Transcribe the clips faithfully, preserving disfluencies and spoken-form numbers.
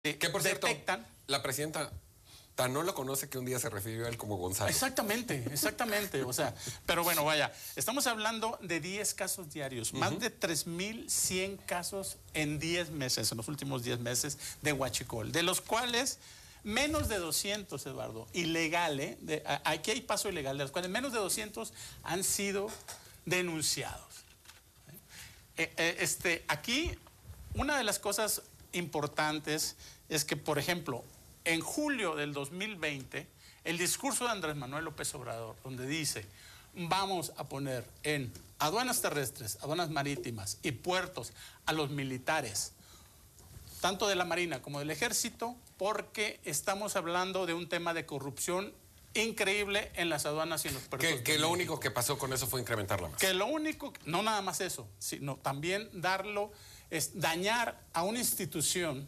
Que por cierto, detectan. La presidenta tan no lo conoce que un día se refirió a él como Gonzalo. Exactamente, exactamente. O sea, pero bueno, vaya, estamos hablando de diez casos diarios, uh-huh. más de tres mil cien casos en diez meses, en los últimos diez meses de huachicol, de los cuales menos de doscientos, Eduardo, ilegales, ¿eh? Aquí hay paso ilegal, de los cuales menos de doscientos han sido denunciados. Eh, eh, este, aquí, una de las cosas importantes es que, por ejemplo, en julio del dos mil veinte, el discurso de Andrés Manuel López Obrador, donde dice, vamos a poner en aduanas terrestres, aduanas marítimas y puertos a los militares, tanto de la Marina como del Ejército, porque estamos hablando de un tema de corrupción increíble en las aduanas y en los puertos. Que, que lo único que pasó con eso fue incrementarla más. Que lo único, no nada más eso, sino también darlo, es dañar a una institución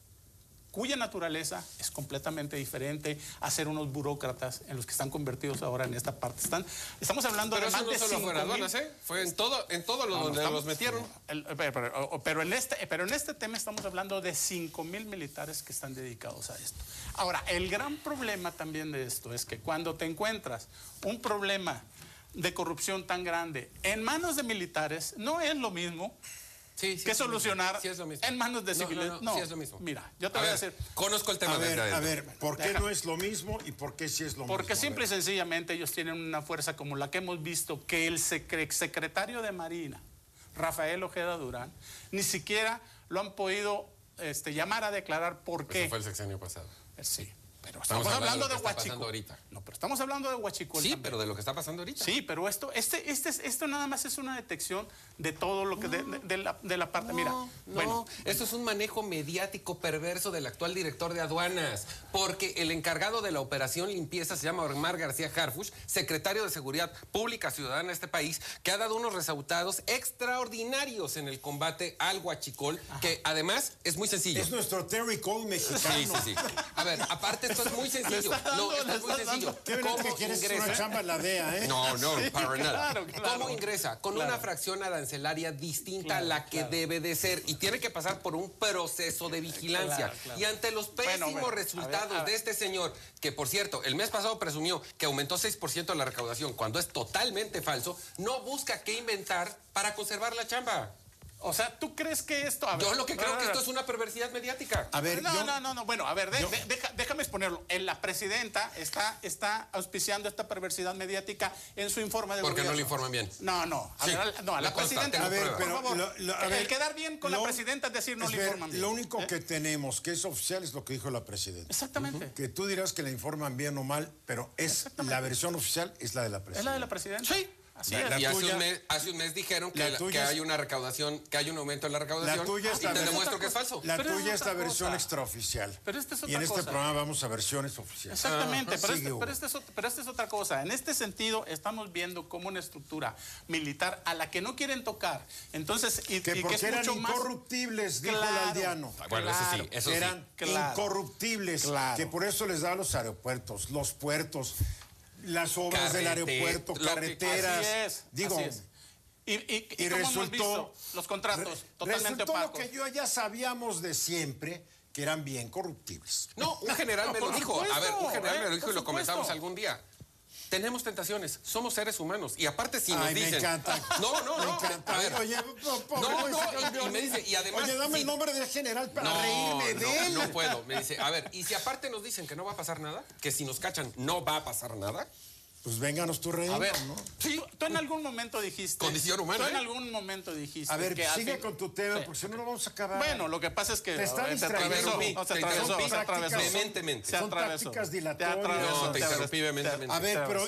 cuya naturaleza es completamente diferente a ser unos burócratas en los que están convertidos ahora en esta parte. Están, estamos hablando pero de más no de solo fue en aduanas, ¿eh? Fue en todo, en todo lo no, donde no estamos, los metieron. El, pero, pero, pero, en este, pero en este tema estamos hablando de cinco mil militares que están dedicados a esto. Ahora, el gran problema también de esto es que cuando te encuentras un problema de corrupción tan grande en manos de militares, no es lo mismo Sí, sí, que solucionar sí, es lo mismo. en manos de civiles. No, no, no, no, sí es lo mismo. Mira, yo te a voy ver, a decir. Conozco el tema a ver, de a ver, ¿por qué Déjame. no es lo mismo y por qué sí es lo Porque mismo? Porque simple y sencillamente ellos tienen una fuerza como la que hemos visto, que el secre secretario de Marina, Rafael Ojeda Durán, ni siquiera lo han podido este, llamar a declarar por qué. Eso fue el sexenio pasado. Sí. Pero estamos, estamos hablando, hablando de Huachicol. ahorita. No, pero estamos hablando de Huachicol. Sí, también. pero de lo que está pasando ahorita. Sí, pero esto, este, este, esto nada más es una detección de todo lo que no, de, de, de, la, de la parte. No, Mira, no, bueno, esto es un manejo mediático perverso del actual director de aduanas, porque el encargado de la operación limpieza se llama Omar García Harfuch, secretario de Seguridad Pública Ciudadana de este país, que ha dado unos resultados extraordinarios en el combate al huachicol, Ajá. que además es muy sencillo. Es nuestro Terry Cole mexicano. Sí, sí, sí. A ver, aparte esto es muy sencillo. Dando, no, esto es muy sencillo. ¿Cómo que quieres ingresa? Una chamba en la D E A, ¿eh? No, no, sí, para claro, nada. Claro, ¿Cómo ingresa? Con claro. una fracción arancelaria distinta claro, a la que claro. debe de ser y tiene que pasar por un proceso de vigilancia. Claro, claro. Y ante los pésimos bueno, bueno, resultados a ver, a ver. de este señor, que por cierto, el mes pasado presumió que aumentó seis por ciento la recaudación cuando es totalmente falso, no busca qué inventar para conservar la chamba. O sea, ¿tú crees que esto...? A ver, yo lo que creo no, no, que no. esto es una perversidad mediática. A ver, no, yo, no, no, no, bueno, a ver, de, yo, de, deja, déjame exponerlo. En la presidenta está, está auspiciando esta perversidad mediática en su informe de ¿Por qué gobierno. no le informan bien? No, no, a sí, ver, no, a la presidenta, a ver, por pero, favor, lo, lo, a el ver, quedar bien con lo, la presidenta es decir, no es le ver, informan bien. Lo único ¿eh? que tenemos que es oficial es lo que dijo la presidenta. Exactamente. Uh-huh. Que tú dirás que le informan bien o mal, pero es la versión oficial es la de la presidenta. ¿Es la de la presidenta? Sí. Así la, es. La y hace un, mes, hace un mes dijeron que, la, que hay una recaudación, que hay un aumento en la recaudación. La tuya es la y te demuestro que es falso. La pero tuya es, es la versión cosa. extraoficial. Pero esta es otra y en este cosa. programa vamos a versiones oficiales. Exactamente, ah, pero, sigue, este, pero, este es, pero esta es otra cosa. En este sentido, estamos viendo como una estructura militar a la que no quieren tocar. Entonces, y que y porque que es eran mucho incorruptibles, más... dijo claro, el aldeano. Bueno, claro, eso sí, eso que eran sí. Claro, incorruptibles, claro. que por eso les da los aeropuertos, los puertos, las obras Carrete, del aeropuerto, carreteras. Así es, digo, así es. Y, y, y, y como resultó, hemos visto, los contratos re, totalmente resultó opacos. Lo que yo ya sabíamos de siempre, que eran bien corruptibles. No, un general no, me lo dijo. Supuesto, a ver, un general eh, me lo dijo y lo supuesto. comentamos algún día. Tenemos tentaciones, somos seres humanos. Y aparte si nos Ay, dicen... me encanta. No, no, me no. encanta. A ver, Oye, pobre, no, no, y, y me dice, y además... Oye, dame si, el nombre del general para no, reírme no, de él. No puedo. Me dice, a ver, y si aparte nos dicen que no va a pasar nada, que si nos cachan no va a pasar nada... Pues vénganos tú reír, A ver, ¿no? sí, tú, tú en algún momento dijiste... Condición humana, Tú en ¿eh? algún momento dijiste... A ver, que sigue fin, con tu tema, sí. porque si no lo vamos a acabar. Bueno, lo que pasa es que... Te está se distrayendo. atravesó, no, se atravesó, se atravesó. Vehementemente. Se Son atravesó. tácticas Te dilatorias. atravesó, No, te interrumpí vehementemente. A ver, pero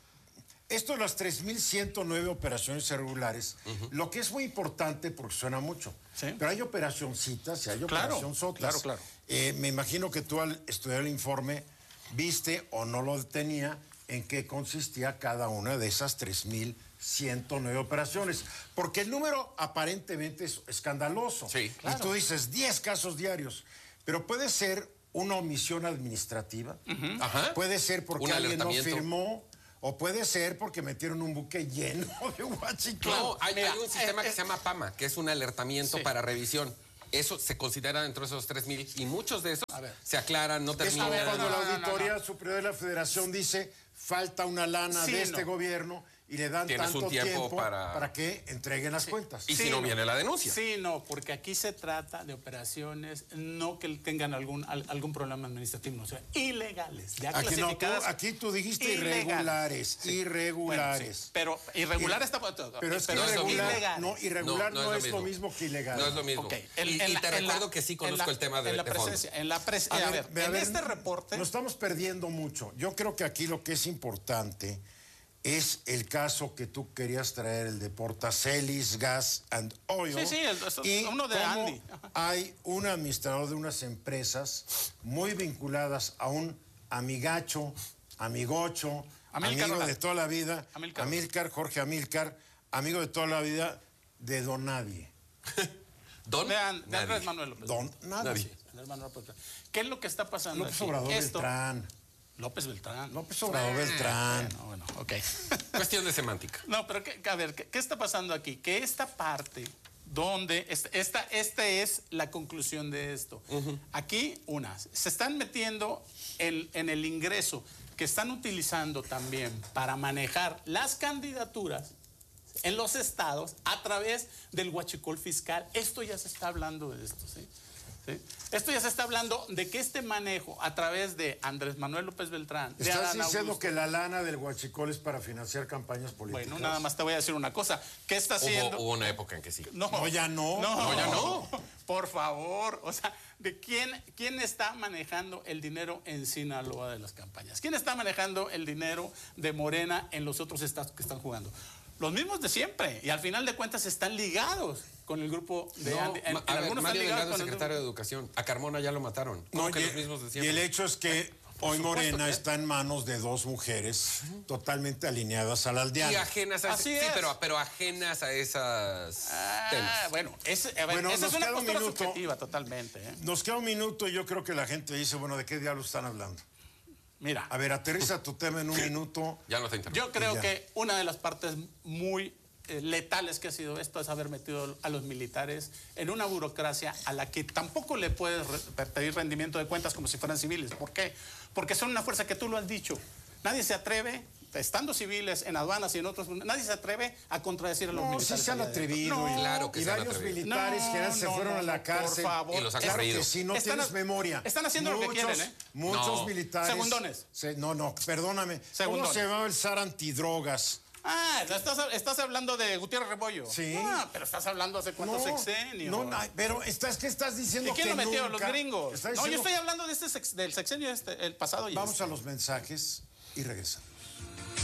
esto de las tres mil ciento nueve operaciones irregulares, uh-huh. lo que es muy importante, porque suena mucho, ¿sí? pero hay operacioncitas y hay claro, operacionzotas. Claro, claro. Eh, me imagino que tú al estudiar el informe viste o no lo tenía en qué consistía cada una de esas tres mil ciento nueve operaciones. Porque el número aparentemente es escandaloso. Sí, claro. Y tú dices diez casos diarios, pero puede ser una omisión administrativa, uh-huh. Ajá. puede ser porque un alguien no firmó, o puede ser porque metieron un buque lleno de huachicol. No, hay, Mira, hay un sistema eh, que se llama PAMA, que es un alertamiento sí. para revisión. Eso se considera dentro de esos tres mil y muchos de esos se aclaran, no Es terminan. como cuando no, la no, no, Auditoría no. Superior de la Federación dice falta una lana Sí, de este no. gobierno y le dan Tienes un tanto tiempo tiempo, para- para... que entreguen las cuentas. Y si no viene la denuncia. Sí, no, porque aquí se trata de operaciones no que tengan algún al- algún problema administrativo, o sea, ilegales, ya Aquí, no, tú, clasificadas. aquí tú dijiste ilegales. irregulares, Sí. irregulares. Bueno, sí, pero irregular Ir- está Pero es que no es lo mismo. irregular, ilegales. no, irregular No, no, no es lo mismo que ilegal. No es lo mismo. Ok, y, en- y en la- te en la- recuerdo que sí en conozco la- el tema de, en la de fondo. presencia, en la pres- A a ver, ver, ve, a en ver, este reporte Nos estamos perdiendo mucho. Yo creo que aquí lo que es importante es el caso que tú querías traer, el de Portacelis Gas and Oil. Sí, sí, el- eso- y uno de cómo Andy. Ajá. hay un administrador de unas empresas muy vinculadas a un amigacho, amigocho, Amílcar amigo Rojas. de toda la vida, Amílcar. Amílcar, Jorge Amílcar, amigo de toda la vida de Don Nadie. Don de, An- de Nadie. Andrés Manuel López. Don Nadie. Nadie. Andrés Manuel López. ¿Qué es lo que está pasando López aquí? Obrador Esto- Beltrán. López Beltrán. López Obrador Beltrán. Bueno, bueno, ok. Cuestión de semántica. No, pero ¿qué- a ver, ¿qué, qué está pasando aquí? Que esta parte donde esta, esta, esta es la conclusión de esto. Aquí, una, se están metiendo en, en el ingreso que están utilizando también para manejar las candidaturas en los estados a través del huachicol fiscal. Esto ya se está hablando de esto, ¿sí? ¿Sí? Esto ya se está hablando de que este manejo a través de Andrés Manuel López Beltrán, de ¿Estás Adán diciendo Augusto. que la lana del huachicol es para financiar campañas políticas? Bueno, nada más te voy a decir una cosa. ¿Qué está haciendo? Hubo, hubo una época en que sí. No, No, ya no. No, No, ya no. Por favor. O sea, ¿de quién, quién está manejando el dinero en Sinaloa de las campañas? ¿Quién está manejando el dinero de Morena en los otros estados que están jugando? Los mismos de siempre. Y al final de cuentas están ligados con el grupo de No, Andy. En- Ma- en a ver, algunos Mario están ligados Delgado, con el secretario de Educación. A Carmona ya lo mataron. No, No, que y, los mismos de y siempre. el hecho es que hoy Morena que- está en manos de dos mujeres totalmente alineadas al Y aldeano. ajenas a Así ese- sí, es. pero, pero ajenas a esas Ah, temas. bueno, es, a ver, Bueno, esa nos es una queda un postura minuto. subjetiva totalmente. ¿eh? Nos queda un minuto y yo creo que la gente dice, bueno, ¿de qué diablos están hablando? Mira, A ver, aterriza tu tema en un minuto. Ya no te interrumpo. yo creo Ya. que una de las partes muy eh, letales que ha sido esto es haber metido a los militares en una burocracia a la que tampoco le puedes re- pedir rendimiento de cuentas como si fueran civiles. ¿Por qué? Porque son una fuerza que tú lo has dicho. Nadie se atreve, estando civiles en aduanas y en otros, nadie se atreve a contradecir a los No, sí militares. se han allá adentro. atrevido. No, y, claro que y se han varios atrevido. militares No, que ya se no, fueron no, a la no, cárcel. por favor. Y los han Claro corrido. que sí, no Están tienes a- memoria. están haciendo lo que Muchos- quieren, ¿eh? Muchos No. militares. Segundones. se- no, no, perdóname. ¿Cómo Segundones. se llamaba el zar antidrogas? Ah, estás, estás hablando de Gutiérrez Rebollo. Sí. Ah, pero estás hablando hace cuántos sexenios. No, no, pero estás, ¿qué estás diciendo? ¿Y quién que lo metió? nunca? Los gringos. Estás No, yo diciendo- estoy hablando de este sex- del sexenio este, el pasado y Vamos este. a los mensajes y regresamos.